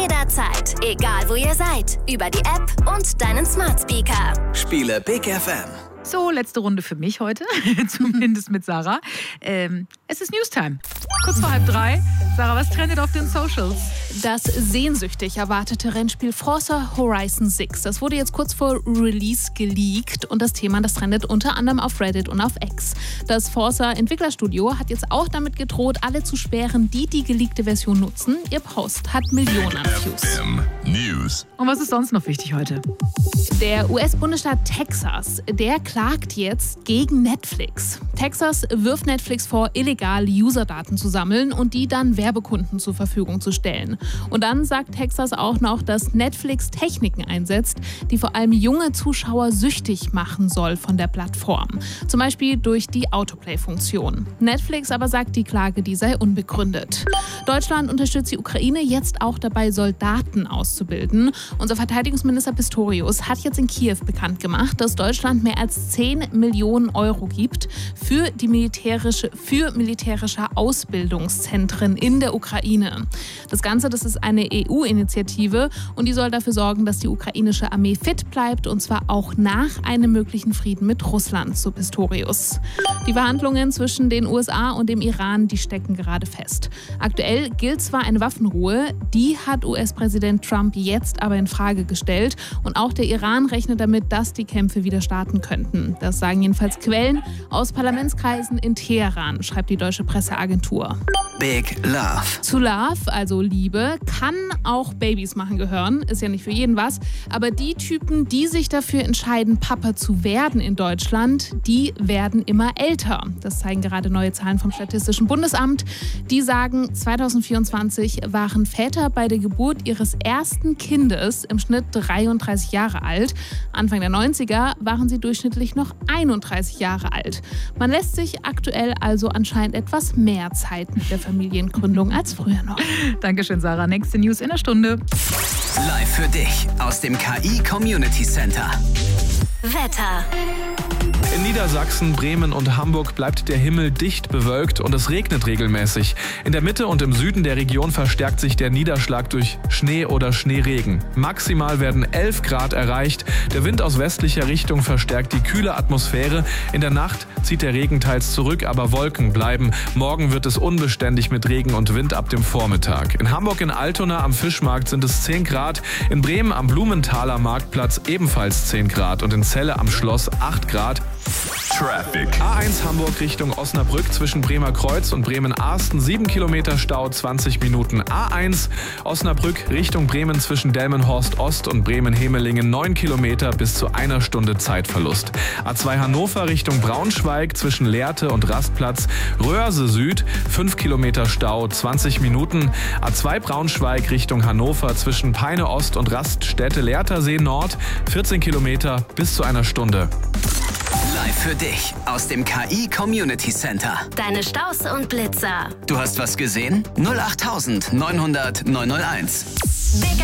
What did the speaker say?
Jederzeit, egal wo ihr seid. Über die App und deinen Smart Speaker. Spiele Big FM. So, letzte Runde für mich heute, zumindest mit Sarah. Es ist Newstime. Kurz vor 2:30. Sarah, was trendet auf den Socials? Das sehnsüchtig erwartete Rennspiel Forza Horizon 6. Das wurde jetzt kurz vor Release geleakt und das Thema, das trendet unter anderem auf Reddit und auf X. Das Forza-Entwicklerstudio hat jetzt auch damit gedroht, alle zu sperren, die die geleakte Version nutzen. Ihr Post hat Millionen an Views. News. Und was ist sonst noch wichtig heute? Der US-Bundesstaat Texas, der klagt jetzt gegen Netflix. Texas wirft Netflix vor, illegal Userdaten zu sammeln und die dann Werbekunden zur Verfügung zu stellen. Und dann sagt Texas auch noch, dass Netflix Techniken einsetzt, die vor allem junge Zuschauer süchtig machen soll von der Plattform. Zum Beispiel durch die Autoplay-Funktion. Netflix aber sagt, die Klage, die sei unbegründet. Deutschland unterstützt die Ukraine jetzt auch dabei, Soldaten auszubilden. Unser Verteidigungsminister Pistorius hat jetzt in Kiew bekannt gemacht, dass Deutschland mehr als 10 Millionen Euro gibt für militärische Ausbildungszentren in der Ukraine. Das Ganze, das ist eine EU-Initiative und die soll dafür sorgen, dass die ukrainische Armee fit bleibt und zwar auch nach einem möglichen Frieden mit Russland, so Pistorius. Die Verhandlungen zwischen den USA und dem Iran, die stecken gerade fest. Aktuell gilt zwar eine Waffenruhe, die hat US-Präsident Trump jetzt aber in Frage gestellt und auch der Iran rechnet damit, dass die Kämpfe wieder starten könnten. Das sagen jedenfalls Quellen aus Parlamentskreisen in Teheran, schreibt die deutsche Presseagentur. Big Love. Zu Love, also Liebe, kann auch Babys machen gehören. Ist ja nicht für jeden was. Aber die Typen, die sich dafür entscheiden, Papa zu werden in Deutschland, die werden immer älter. Das zeigen gerade neue Zahlen vom Statistischen Bundesamt. Die sagen, 2024 waren Väter bei der Geburt ihres ersten Kindes im Schnitt 33 Jahre alt. Anfang der 90er waren sie durchschnittlich noch 31 Jahre alt. Man lässt sich aktuell also anscheinend etwas mehr Zeit mit der Familiengründung als früher noch. Dankeschön, Sarah. Nächste News in einer Stunde. Live für dich aus dem KI Community Center. Wetter. In Niedersachsen, Bremen und Hamburg bleibt der Himmel dicht bewölkt und es regnet regelmäßig. In der Mitte und im Süden der Region verstärkt sich der Niederschlag durch Schnee oder Schneeregen. Maximal werden 11 Grad erreicht. Der Wind aus westlicher Richtung verstärkt die kühle Atmosphäre. In der Nacht zieht der Regen teils zurück, aber Wolken bleiben. Morgen wird es unbeständig mit Regen und Wind ab dem Vormittag. In Hamburg in Altona am Fischmarkt sind es 10 Grad. In Bremen am Blumenthaler Marktplatz ebenfalls 10 Grad und in Celle am Schloss 8 Grad. Traffic. A1 Hamburg Richtung Osnabrück zwischen Bremer Kreuz und Bremen-Arsten 7 Kilometer Stau, 20 Minuten. A1 Osnabrück Richtung Bremen zwischen Delmenhorst Ost und Bremen-Hemelingen 9 Kilometer bis zu 1 Stunde Zeitverlust. A2 Hannover Richtung Braunschweig zwischen Lehrte und Rastplatz Röhrse Süd 5 Kilometer Stau, 20 Minuten. A2 Braunschweig Richtung Hannover zwischen Peine Ost und Raststätte Lehrtersee Nord 14 Kilometer bis zu 1 Stunde. Live für dich aus dem KI Community Center. Deine Staus und Blitzer. Du hast was gesehen? 08900 901. Big